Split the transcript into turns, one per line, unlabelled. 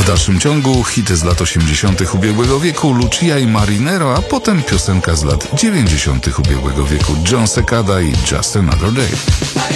W dalszym ciągu hity z lat 80. ubiegłego wieku, Lucia i Marinero, a potem piosenka z lat 90. ubiegłego wieku, John Cicada i Just Another Day.